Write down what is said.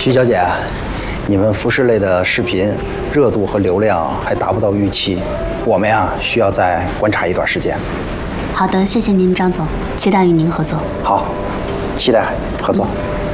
徐小姐，你们服饰类的视频热度和流量还达不到预期，我们呀需要再观察一段时间。 好的，谢谢您，张总，期待与您合作。 好，期待合作。